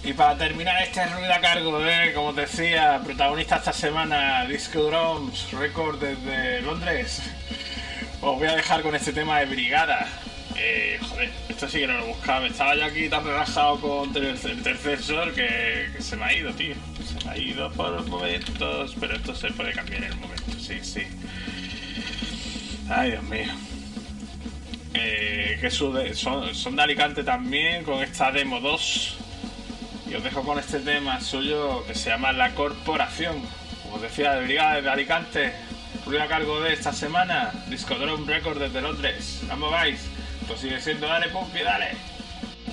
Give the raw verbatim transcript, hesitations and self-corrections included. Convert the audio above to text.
Y para terminar este ruido a cargo de, como te decía, protagonista esta semana, Disco Drums Record desde Londres, os voy a dejar con este tema de Brigada. Eh, joder, esto sí que no lo buscaba. Estaba yo aquí tan relajado con el tercer sol que, que se me ha ido, tío. Se me ha ido por los momentos, pero esto se puede cambiar en el momento, sí, sí. Ay, Dios mío. Eh, que son, son de Alicante también, con esta demo dos. Y os dejo con este tema suyo que se llama La Corporación. Como os decía, de Brigada de Alicante. Ruido a cargo de esta semana, Disco Drum Record desde Londres. ¿Cómo vais? Pues sigue siendo, dale, Pumpy, dale.